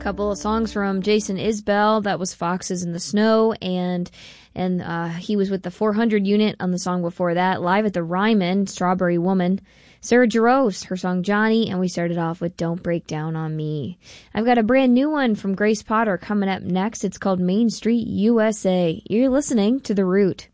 Couple of songs from Jason Isbell. That was Foxes in the Snow, and he was with the 400 unit on the song before that. Live at the Ryman, Strawberry Woman. Sarah Jarosz, her song Johnny, and we started off with Don't Break Down on Me. I've got a brand new one from Grace Potter coming up next. It's called Main Street USA. You're listening to The Root.